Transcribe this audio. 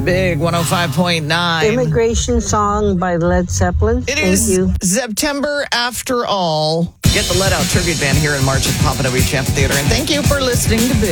Big 105.9. Immigration Song by Led Zeppelin. It is Thank you. September after all. Get the Let Out Tribute Band here in March at Papa W. Amphitheater. And thank you for listening to Big.